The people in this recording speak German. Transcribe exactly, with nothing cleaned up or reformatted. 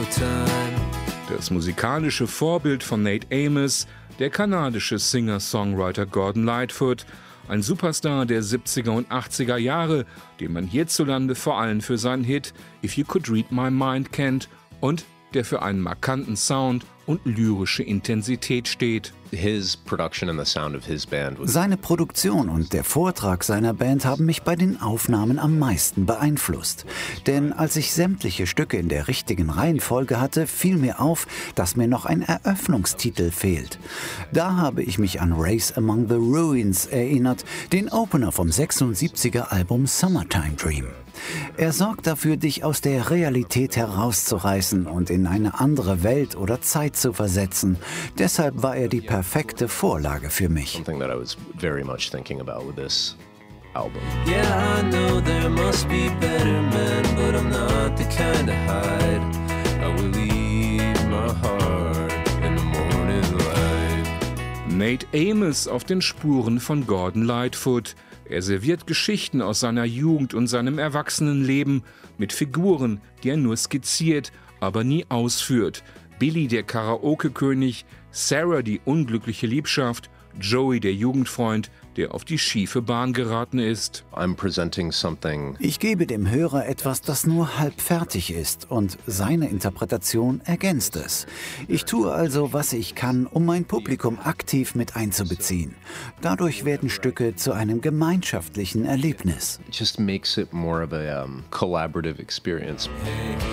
Das musikalische Vorbild von Nate Amos, der kanadische Singer-Songwriter Gordon Lightfoot, ein Superstar der siebziger und achtziger Jahre, den man hierzulande vor allem für seinen Hit If You Could Read My Mind kennt und der für einen markanten Sound und lyrische Intensität steht. His production and the sound of his band was Seine Produktion und der Vortrag seiner Band haben mich bei den Aufnahmen am meisten beeinflusst. Denn als ich sämtliche Stücke in der richtigen Reihenfolge hatte, fiel mir auf, dass mir noch ein Eröffnungstitel fehlt. Da habe ich mich an Race Among the Ruins erinnert, den Opener vom sechsundsiebziger Album Summertime Dream. Er sorgt dafür, dich aus der Realität herauszureißen und in eine andere Welt oder Zeit zu versetzen. Deshalb war er die perfekte Vorlage für mich. something that I was very much thinking about with this album. Yeah, I know there must be better men, but I'm not the kind to hide. I will leave my heart in the morning light. Nate Amos auf den Spuren von Gordon Lightfoot. Er serviert Geschichten aus seiner Jugend und seinem Erwachsenenleben mit Figuren, die er nur skizziert, aber nie ausführt. Billy, der Karaoke-König, Sarah, die unglückliche Liebschaft, Joey, der Jugendfreund, der auf die schiefe Bahn geraten ist. I'm presenting something. Ich gebe dem Hörer etwas, das nur halb fertig ist, und seine Interpretation ergänzt es. Ich tue also, was ich kann, um mein Publikum aktiv mit einzubeziehen. Dadurch werden Stücke zu einem gemeinschaftlichen Erlebnis. It just makes it more of a um, collaborative experience. Hey,